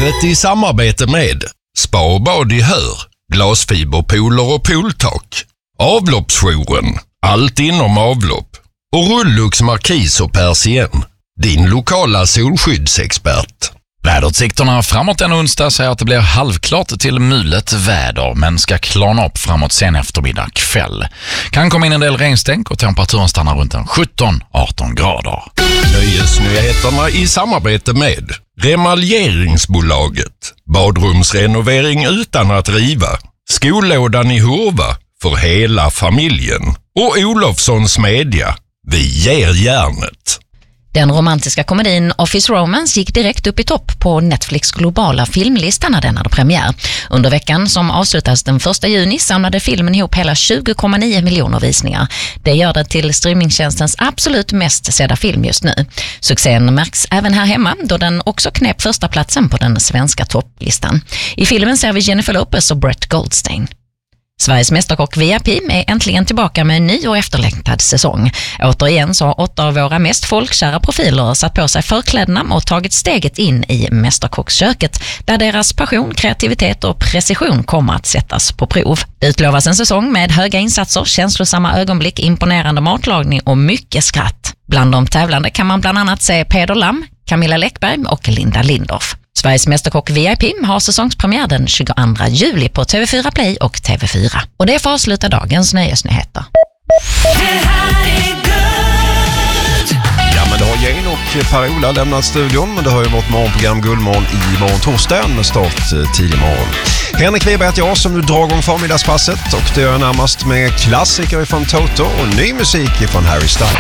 Vädret i samarbete med Spa och bad i Hör, glasfiberpooler och pooltak, Avloppsjouren, allt inom avlopp och Rullux Markis och Persien, din lokala solskyddsexpert. Väderutsikterna framåt den onsdag säger att det blir halvklart till mulet väder men ska klarna upp framåt sen eftermiddag kväll. Kan komma in en del regnstänk och temperaturen stannar runt en 17-18 grader. Nöjesnyheterna i samarbete med Remaljeringsbolaget, badrumsrenovering utan att riva, Skolådan i Hurva för hela familjen och Olofssons Media, vi ger järnet. Den romantiska komedin Office Romance gick direkt upp i topp på Netflix globala filmlista när den hade premiär. Under veckan som avslutas den 1 juni samlade filmen ihop hela 20,9 miljoner visningar. Det gör det till streamingtjänstens absolut mest sedda film just nu. Succén märks även här hemma då den också knep första platsen på den svenska topplistan. I filmen ser vi Jennifer Lopez och Brett Goldstein. Sveriges Mästerkock VIP är äntligen tillbaka med en ny och efterlängtad säsong. Återigen så har 8 av våra mest folkkära profiler satt på sig förklädena och tagit steget in i Mästerkocksköket där deras passion, kreativitet och precision kommer att sättas på prov. Det utlovas en säsong med höga insatser, känslosamma ögonblick, imponerande matlagning och mycket skratt. Bland de tävlande kan man bland annat se Peder Lam, Camilla Läckberg och Linda Lindorff. Sveriges Mästerkock VIP har säsongspremiär den 22 juli på TV4 Play och TV4. Och det får avsluta dagens nöjesnyheter. Ja, men det har Jane och Per-Ola lämnat studion, men det har ju vårt morgonprogram Guldmorgon i morgon torsdag med start tidig morgon. Henrik Weber heter jag som nu drar igång förmiddagspasset och det gör jag närmast med klassiker från Toto och ny musik från Harry Styles.